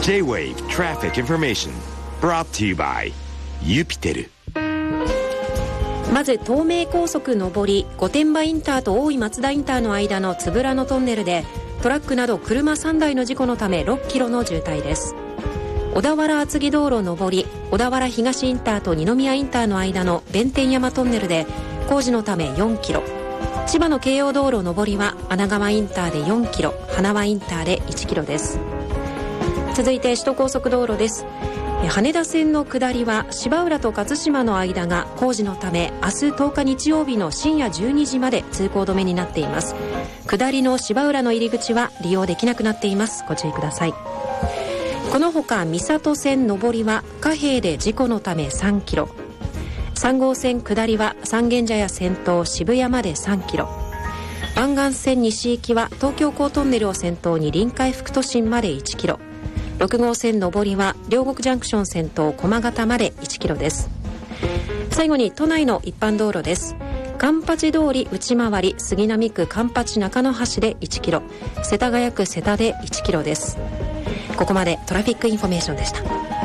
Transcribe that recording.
J-Wave Traffic Information brought to you by ユピテル。 まず東名高速上り御殿場インターと大井松田インターの間のつぶらのトンネルでトラックなど車3台の事故のため6キロの渋滞です。小田原厚木道路上り小田原東インターと二宮インターの間の弁天山トンネルで工事のため4キロ、千葉の京葉道路上りは穴川インターで4キロ、花輪インターで1キロです。続いて首都高速道路です。羽田線の下りは芝浦と勝島の間が工事のため明日10日日曜日の深夜12時まで通行止めになっています。下りの芝浦の入り口は利用できなくなっています。ご注意ください。このほか三郷線上りは貨幣で事故のため3キロ、3号線下りは三軒茶屋先頭渋谷まで3キロ、湾岸線西行きは東京港トンネルを先頭に臨海副都心まで1キロ、6号線上りは両国ジャンクション先頭駒形まで1キロです。最後に都内の一般道路です。環八通り内回り杉並区環八中野橋で1キロ、世田谷区瀬田で1キロです。ここまでトラフィックインフォメーションでした。